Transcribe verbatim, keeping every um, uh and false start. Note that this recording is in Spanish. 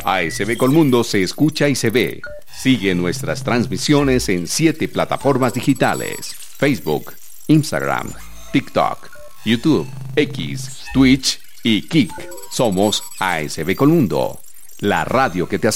A S B Colmundo se escucha y se ve. Sigue nuestras transmisiones en siete plataformas digitales: Facebook, Instagram, TikTok, YouTube, X, Twitch y Kick. Somos A S B Colmundo, la radio que te